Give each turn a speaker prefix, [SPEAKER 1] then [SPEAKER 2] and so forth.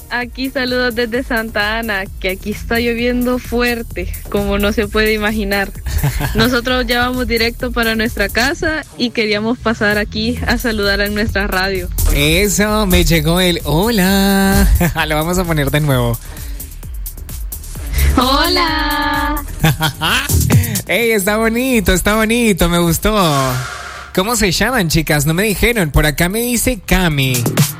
[SPEAKER 1] Aquí saludos desde Santa Ana, que aquí está lloviendo fuerte, como no se puede imaginar. Nosotros ya vamos directo para nuestra casa y queríamos pasar aquí a saludar a nuestra radio.
[SPEAKER 2] Eso, me llegó el hola. Lo vamos a poner de nuevo.
[SPEAKER 1] ¡Hola!
[SPEAKER 2] ¡Ey, está bonito, me gustó! ¿Cómo se llaman, chicas? No me dijeron, por acá me dice Cami.